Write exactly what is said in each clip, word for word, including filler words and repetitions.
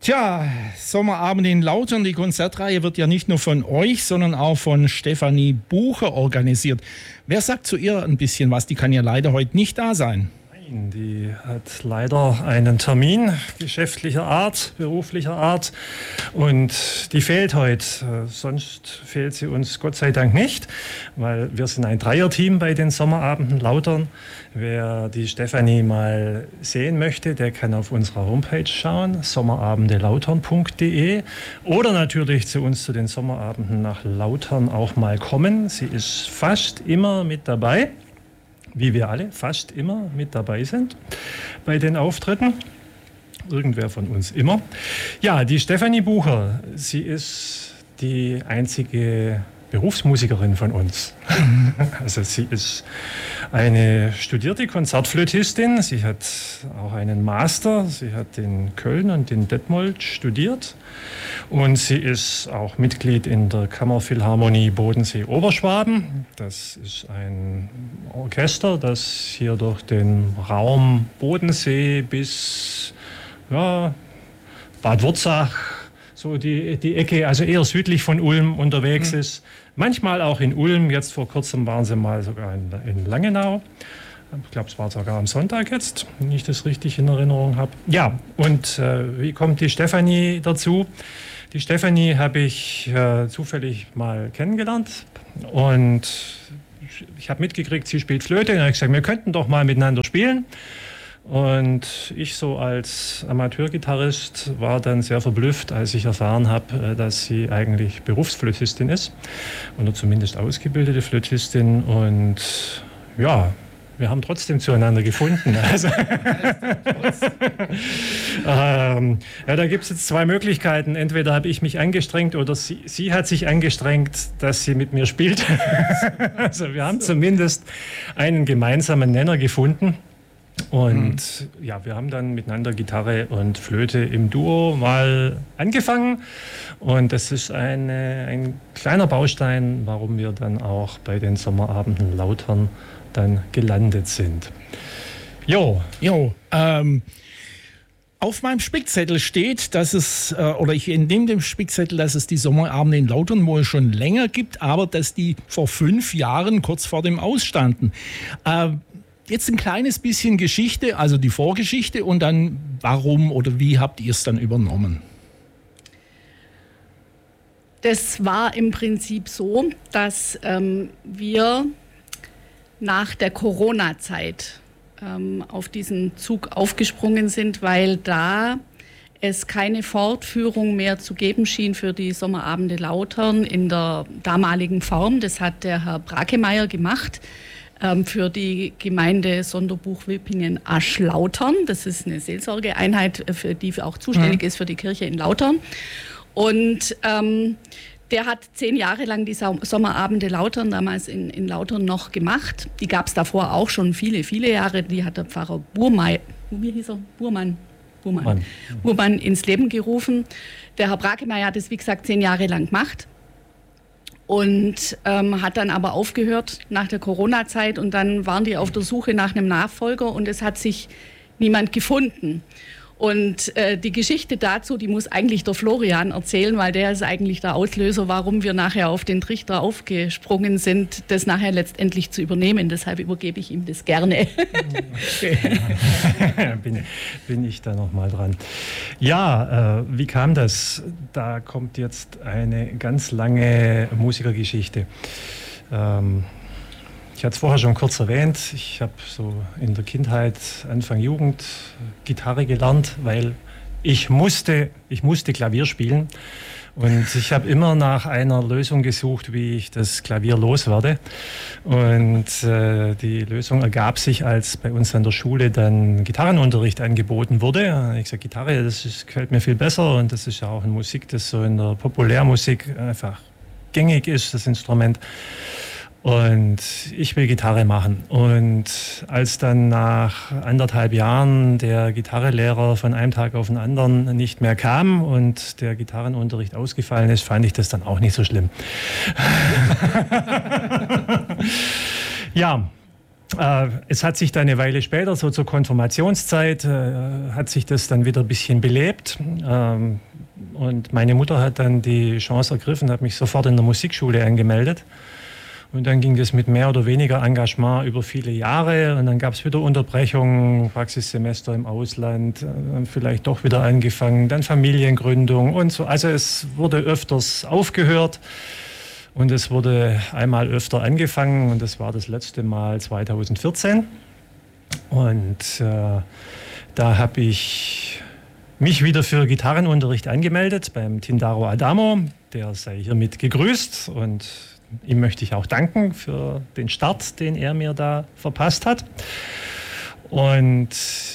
Tja, Sommerabend in Lautern, die Konzertreihe wird ja nicht nur von euch, sondern auch von Stefanie Bucher organisiert. Wer sagt zu ihr ein bisschen was? Die kann ja leider heute nicht da sein. Nein, die hat leider einen Termin geschäftlicher Art, beruflicher Art und die fehlt heute. Sonst fehlt sie uns Gott sei Dank nicht, weil wir sind ein Dreierteam bei den Sommerabenden Lautern. Wer die Stefanie mal sehen möchte, der kann auf unserer Homepage schauen, sommerabendelautern punkt de, oder natürlich zu uns zu den Sommerabenden nach Lautern auch mal kommen. Sie ist fast immer mit dabei, wie wir alle fast immer mit dabei sind bei den Auftritten. Irgendwer von uns immer. Ja, die Stefanie Bucher, sie ist die einzige Berufsmusikerin von uns. Also sie ist eine studierte Konzertflötistin. Sie hat auch einen Master. Sie hat in Köln und in Detmold studiert. Und sie ist auch Mitglied in der Kammerphilharmonie Bodensee-Oberschwaben. Das ist ein Orchester, das hier durch den Raum Bodensee bis ja, Bad Wurzach, so die, die Ecke, also eher südlich von Ulm unterwegs mhm. ist. Manchmal auch in Ulm. Jetzt vor kurzem waren sie mal sogar in, in Langenau. Ich glaube, es war sogar am Sonntag jetzt, wenn ich das richtig in Erinnerung habe. Ja, und äh, wie kommt die Stefanie dazu? Die Stefanie habe ich äh, zufällig mal kennengelernt und ich habe mitgekriegt, sie spielt Flöte. Und habe ich gesagt, wir könnten doch mal miteinander spielen. Und ich so als Amateurgitarrist war dann sehr verblüfft, als ich erfahren habe, dass sie eigentlich Berufsflötistin ist oder zumindest ausgebildete Flötistin. Und ja, wir haben trotzdem zueinander gefunden. Also ähm, ja, da gibt es jetzt zwei Möglichkeiten. Entweder habe ich mich angestrengt oder sie, sie hat sich angestrengt, dass sie mit mir spielt. Also wir haben zumindest einen gemeinsamen Nenner gefunden. Und mhm. ja, wir haben dann miteinander Gitarre und Flöte im Duo mal angefangen. Und das ist eine, ein kleiner Baustein, warum wir dann auch bei den Sommerabenden Lautern dann gelandet sind. Jo. Jo, ähm, auf meinem Spickzettel steht, dass es, äh, oder ich entnehme dem Spickzettel, dass es die Sommerabende in Lautern wohl schon länger gibt, aber dass die vor fünf Jahren kurz vor dem Ausstanden. Äh, Jetzt ein kleines bisschen Geschichte, also die Vorgeschichte und dann warum oder wie habt ihr es dann übernommen? Das war im Prinzip so, dass ähm, wir nach der Corona-Zeit ähm, auf diesen Zug aufgesprungen sind, weil da es keine Fortführung mehr zu geben schien für die Sommerabende Lautern in der damaligen Form. Das hat der Herr Brakemeyer gemacht für die Gemeinde Sonderbuch-Wippingen-Aschlautern. Das ist eine Seelsorgeeinheit, für die auch zuständig mhm. ist für die Kirche in Lautern. Und ähm, der hat zehn Jahre lang die Sommerabende Lautern damals in, in Lautern noch gemacht. Die gab es davor auch schon viele, viele Jahre. Die hat der Pfarrer Burmay, wie hieß er? Burmann. Burmann. Burmann ins Leben gerufen. Der Herr Brakemeyer hat es, wie gesagt, zehn Jahre lang gemacht. Und ähm, hat dann aber aufgehört nach der Corona-Zeit und dann waren die auf der Suche nach einem Nachfolger und es hat sich niemand gefunden. Und äh, die Geschichte dazu, die muss eigentlich der Florian erzählen, weil der ist eigentlich der Auslöser, warum wir nachher auf den Trichter aufgesprungen sind, das nachher letztendlich zu übernehmen. Deshalb übergebe ich ihm das gerne. Okay. bin, bin ich da nochmal dran. Ja, äh, wie kam das? Da kommt jetzt eine ganz lange Musikergeschichte. Ähm, Ich hatte es vorher schon kurz erwähnt, ich habe so in der Kindheit, Anfang Jugend, Gitarre gelernt, weil ich musste, ich musste Klavier spielen. Und ich habe immer nach einer Lösung gesucht, wie ich das Klavier loswerde. Und äh, die Lösung ergab sich, als bei uns an der Schule dann Gitarrenunterricht angeboten wurde. Ich gesagt, Gitarre, das ist, gefällt mir viel besser und das ist ja auch eine Musik, das so in der Populärmusik einfach gängig ist, das Instrument. Und ich will Gitarre machen. Und als dann nach anderthalb Jahren der Gitarrelehrer von einem Tag auf den anderen nicht mehr kam und der Gitarrenunterricht ausgefallen ist, fand ich das dann auch nicht so schlimm. Ja, Äh, es hat sich dann eine Weile später, so zur Konfirmationszeit, äh, hat sich das dann wieder ein bisschen belebt. Ähm, und meine Mutter hat dann die Chance ergriffen, hat mich sofort in der Musikschule angemeldet. Und dann ging das mit mehr oder weniger Engagement über viele Jahre. Und dann gab es wieder Unterbrechungen, Praxissemester im Ausland, dann vielleicht doch wieder angefangen, dann Familiengründung und so. Also es wurde öfters aufgehört und es wurde einmal öfter angefangen. Und das war das letzte Mal zweitausendvierzehn. Und äh, da habe ich mich wieder für Gitarrenunterricht angemeldet beim Tindaro Adamo. Der sei hiermit gegrüßt und ihm möchte ich auch danken für den Start, den er mir da verpasst hat. Und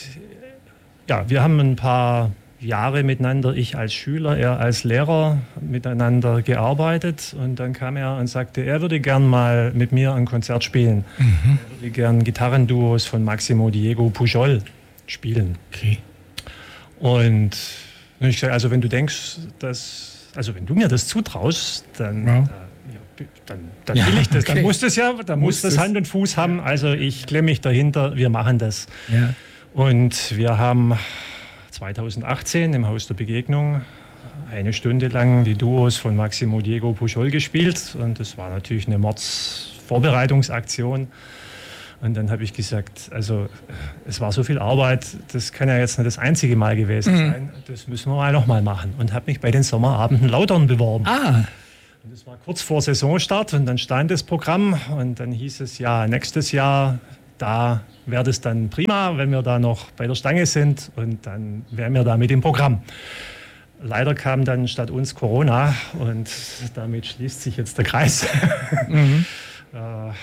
ja, wir haben ein paar Jahre miteinander, ich als Schüler, er als Lehrer, miteinander gearbeitet. Und dann kam er und sagte, er würde gern mal mit mir ein Konzert spielen. Mhm. Er würde gern Gitarrenduos von Maximo Diego Pujol spielen. Okay. Und ich gesagt, also wenn du denkst, dass, also wenn du mir das zutraust, dann... Ja. Dann, dann will ja, ich das, okay. Dann muss das ja, dann muss, muss das Hand und Fuß haben. Also ich klemme mich dahinter, wir machen das. Ja. Und wir haben zweitausendachtzehn im Haus der Begegnung eine Stunde lang die Duos von Maximo Diego Pujol gespielt. Und das war natürlich eine Mordsvorbereitungsaktion. Und dann habe ich gesagt, also es war so viel Arbeit, das kann ja jetzt nicht das einzige Mal gewesen mhm. sein. Das müssen wir mal nochmal machen. Und habe mich bei den Sommerabenden Lautern beworben. Ah. Und das war kurz vor Saisonstart und dann stand das Programm und dann hieß es, ja, nächstes Jahr, da wäre das dann prima, wenn wir da noch bei der Stange sind und dann wären wir da mit dem Programm. Leider kam dann statt uns Corona und damit schließt sich jetzt der Kreis. Mhm. äh,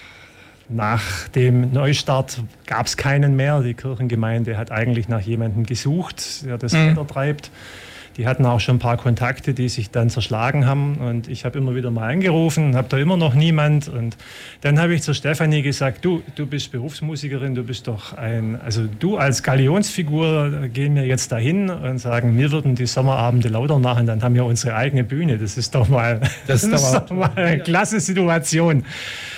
nach dem Neustart gab es keinen mehr. Die Kirchengemeinde hat eigentlich nach jemandem gesucht, der das mhm. weitertreibt. Die hatten auch schon ein paar Kontakte, die sich dann zerschlagen haben. Und ich habe immer wieder mal angerufen, habe da immer noch niemand. Und dann habe ich zur Stefanie gesagt, du, du bist Berufsmusikerin, du bist doch ein, also du als Galionsfigur, gehen wir jetzt dahin und sagen, wir würden die Sommerabende Lautern machen, dann haben wir unsere eigene Bühne. Das ist doch mal, das ist doch mal eine klasse Situation.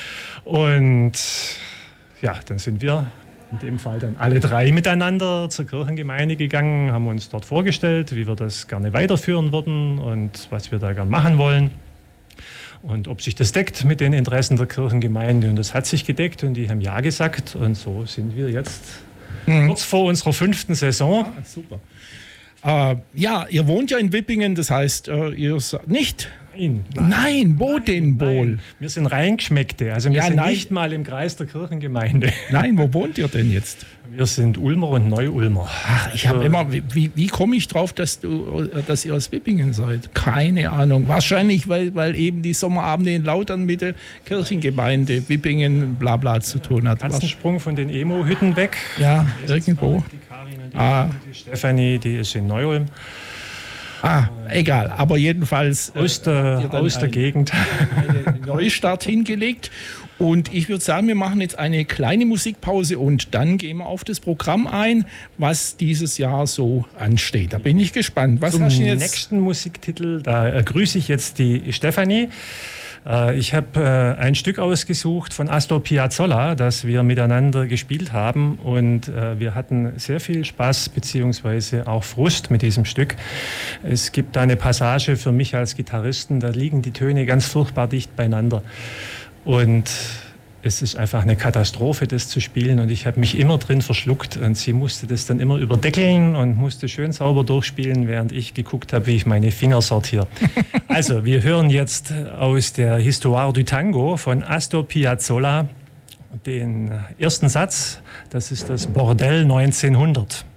Und ja, dann sind wir in dem Fall dann alle drei miteinander zur Kirchengemeinde gegangen, haben uns dort vorgestellt, wie wir das gerne weiterführen würden und was wir da gerne machen wollen und ob sich das deckt mit den Interessen der Kirchengemeinde. Und das hat sich gedeckt und die haben ja gesagt und so sind wir jetzt mhm. kurz vor unserer fünften Saison. Ah, super. Äh, ja, ihr wohnt ja in Wippingen, das heißt, äh, ihr seid nicht... Nein, nein Bodenbol. Wir sind Reingeschmeckte, also wir ja, sind nein. nicht mal im Kreis der Kirchengemeinde. Nein, wo wohnt ihr denn jetzt? Wir sind Ulmer und Neu-Ulmer. Ach, ich habe immer, wie, wie komme ich drauf, dass, du, dass ihr aus Wippingen seid? Keine Ahnung. Wahrscheinlich, weil, weil eben die Sommerabende in Lautern mit der Kirchengemeinde Wippingen bla bla zu tun hat. Ganz ein Sprung von den Emo-Hütten weg. Ja, irgendwo. Die Karin und die, ah. die Stefanie, die ist in Neu-Ulm. Ah, egal, aber jedenfalls aus der, äh, aus der ein, Gegend. Einen Neustart hingelegt. Und ich würde sagen, wir machen jetzt eine kleine Musikpause und dann gehen wir auf das Programm ein, was dieses Jahr so ansteht. Da bin ich gespannt. Was Zum hast du jetzt? nächsten Musiktitel, da äh, grüße ich jetzt die Stefanie. Äh, ich habe äh, ein Stück ausgesucht von Astor Piazzolla, das wir miteinander gespielt haben. Und äh, wir hatten sehr viel Spaß beziehungsweise auch Frust mit diesem Stück. Es gibt da eine Passage für mich als Gitarristen, da liegen die Töne ganz furchtbar dicht beieinander. Und es ist einfach eine Katastrophe, das zu spielen. Und ich habe mich immer drin verschluckt. Und sie musste das dann immer überdeckeln und musste schön sauber durchspielen, während ich geguckt habe, wie ich meine Finger sortiere. Also, wir hören jetzt aus der Histoire du Tango von Astor Piazzolla den ersten Satz. Das ist das Bordell neunzehnhundert.